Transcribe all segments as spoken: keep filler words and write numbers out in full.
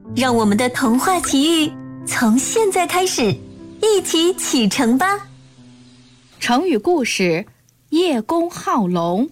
让我们的童话奇遇从现在开始，一起启程吧。 成语故事：叶公好龙。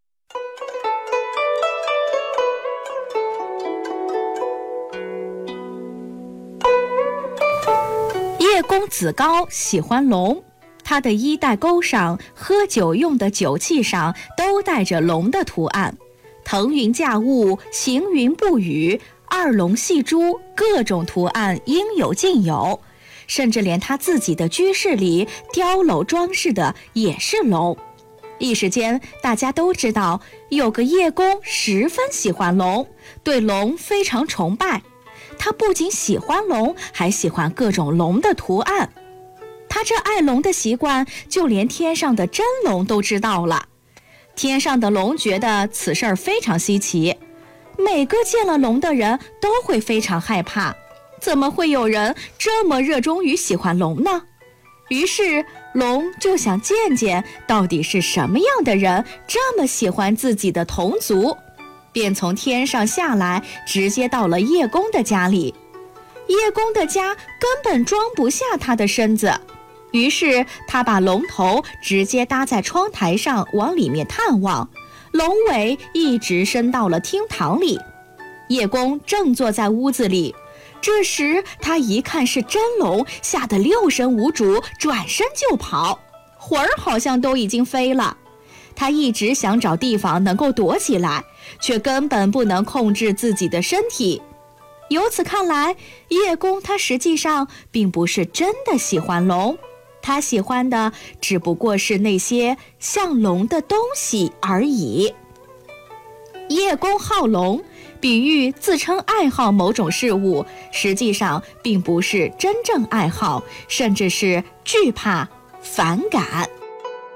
叶公子高喜欢龙，他的衣带钩上、喝酒用的酒器上都带着龙的图案，腾云驾雾、行云布雨、二龙戏珠，各种图案应有尽有，甚至连他自己的居室里雕镂装饰的也是龙。一时间，大家都知道有个叶公十分喜欢龙，对龙非常崇拜。他不仅喜欢龙，还喜欢各种龙的图案。他这爱龙的习惯，就连天上的真龙都知道了。天上的龙觉得此事儿非常稀奇，每个见了龙的人都会非常害怕，怎么会有人这么热衷于喜欢龙呢？于是龙就想见见到底是什么样的人这么喜欢自己的同族，便从天上下来，直接到了叶公的家里。叶公的家根本装不下他的身子，于是他把龙头直接搭在窗台上往里面探望，龙尾一直伸到了厅堂里。叶公正坐在屋子里，这时他一看是真龙，吓得六神无主，转身就跑，魂儿好像都已经飞了。他一直想找地方能够躲起来，却根本不能控制自己的身体。由此看来，叶公他实际上并不是真的喜欢龙，他喜欢的只不过是那些像龙的东西而已。叶公好龙，比喻自称爱好某种事物，实际上并不是真正爱好，甚至是惧怕、反感。